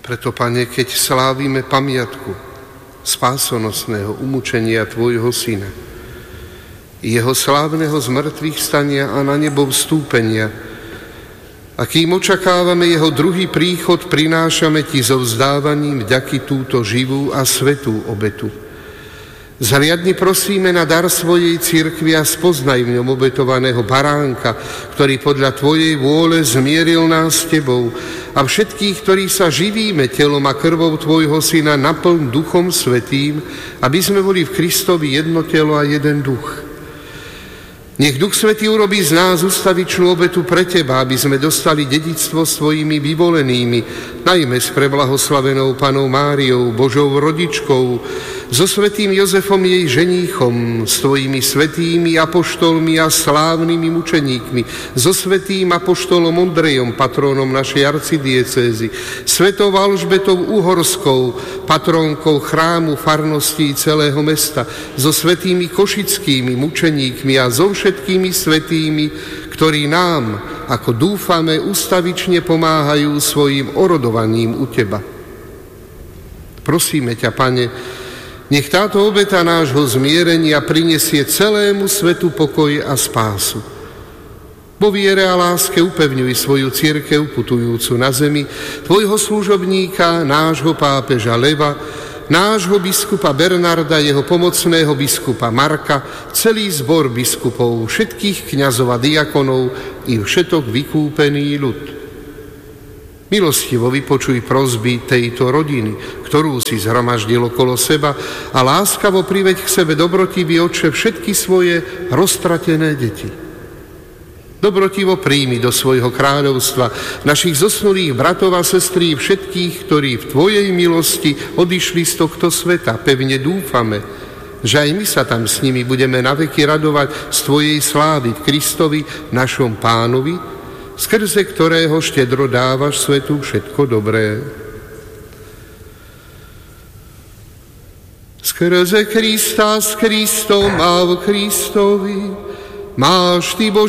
Preto, Pane, keď slávime pamiatku spásonosného umučenia Tvojho Syna, jeho slávneho zmrtvých stania a na nebo vstúpenia, a kým očakávame jeho druhý príchod, prinášame Ti so vzdávaním vďaky túto živú a svätú obetu. Zhliadni prosíme na dar svojej cirkvi a spoznaj v ňom obetovaného baránka, ktorý podľa Tvojej vôle zmieril nás s Tebou, a všetkých, ktorí sa živíme telom a krvou Tvojho Syna, naplň Duchom Svätým, aby sme boli v Kristovi jedno telo a jeden duch. Nech Duch Svätý urobí z nás ustavičnú obetu pre Teba, aby sme dostali dedičstvo svojimi vyvolenými, najmä s preblahoslavenou Pannou Máriou, Božou rodičkou, so svätým Jozefom jej ženíchom, s Tvojimi svätými apoštolmi a slávnymi mučeníkmi, so svätým apoštolom Ondrejom, patrónom našej arcidiecézy, svetou Alžbetou Uhorskou, patrónkou chrámu, farností celého mesta, so svätými košickými mučeníkmi a so všetkými svätými, ktorí nám, ako dúfame, ustavične pomáhajú svojim orodovaním u Teba. Prosíme ťa, Pane, nech táto obeta nášho zmierenia prinesie celému svetu pokoj a spásu. Vo viere a láske upevňuj svoju cirkev putujúcu na zemi, Tvojho služobníka, nášho pápeža Leva, nášho biskupa Bernarda, jeho pomocného biskupa Marka, celý zbor biskupov, všetkých kňazov a diakonov i všetok vykúpený ľud. Milostivo vypočuj prosby tejto rodiny, ktorú si zhromaždil okolo seba, a láskavo priveď k sebe, dobrotivý Otče, všetky svoje roztratené deti. Dobrotivo príjmi do svojho kráľovstva našich zosnulých bratov a sestrí, všetkých, ktorí v Tvojej milosti odišli z tohto sveta. Pevne dúfame, že aj my sa tam s nimi budeme naveky radovať z Tvojej slávy v Kristovi, našom Pánovi, skrze ktorého štedro dávaš svetu všetko dobré. Skrze Krista, s Kristom a v Kristovi máš Ty, Bože,